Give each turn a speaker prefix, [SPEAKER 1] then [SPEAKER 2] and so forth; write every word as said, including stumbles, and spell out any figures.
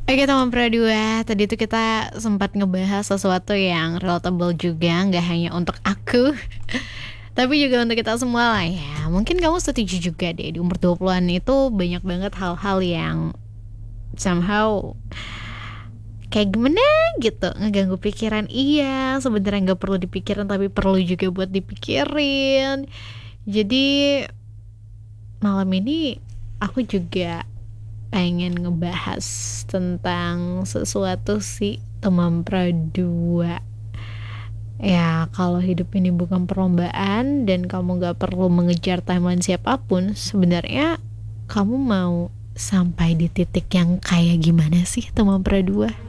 [SPEAKER 1] Oke teman Pradua, tadi tuh kita sempat ngebahas sesuatu yang relatable juga, nggak hanya untuk aku, tapi juga untuk kita semua lah ya. Mungkin kamu setuju juga deh, di umur dua puluhan-an itu banyak banget hal-hal yang somehow kayak gimana gitu, ngeganggu pikiran. Iya, sebenarnya nggak perlu dipikirin tapi perlu juga buat dipikirin. Jadi malam ini aku juga pengen ngebahas tentang sesuatu sih teman Pradua. Ya, kalau hidup ini bukan perlombaan dan kamu gak perlu mengejar timeline siapapun, sebenarnya kamu mau sampai di titik yang kayak gimana sih teman Pradua?